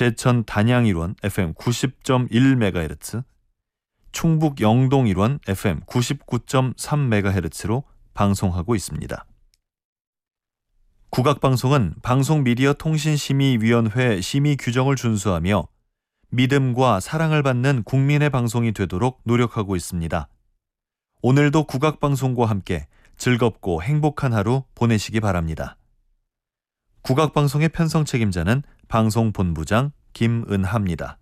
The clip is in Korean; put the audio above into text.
제천 단양 일원 FM 90.1MHz, 충북 영동 일원 FM 99.3MHz로 방송하고 있습니다. 국악방송은 방송미디어통신심의위원회 심의 규정을 준수하며 믿음과 사랑을 받는 국민의 방송이 되도록 노력하고 있습니다. 오늘도 국악방송과 함께 즐겁고 행복한 하루 보내시기 바랍니다. 국악방송의 편성 책임자는 방송본부장 김은하입니다.